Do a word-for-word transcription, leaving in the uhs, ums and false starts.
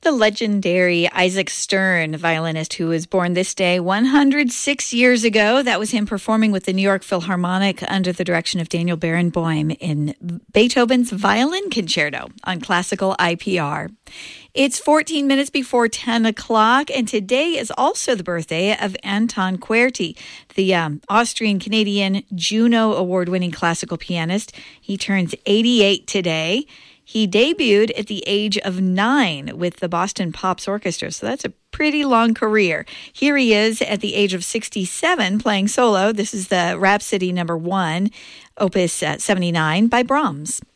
The legendary Isaac Stern, violinist who was born this day one hundred six years ago. That was him performing with the New York Philharmonic under the direction of Daniel Barenboim in Beethoven's Violin Concerto on Classical I P R. It's fourteen minutes before ten o'clock, and today is also the birthday of Anton Kuerti, the um, Austrian-Canadian Juno Award-winning classical pianist. He turns eighty-eight today. He debuted at the age of nine with the Boston Pops Orchestra, so that's a pretty long career. Here he is at the age of sixty-seven playing solo. This is the Rhapsody number one, Opus seventy-nine by Brahms.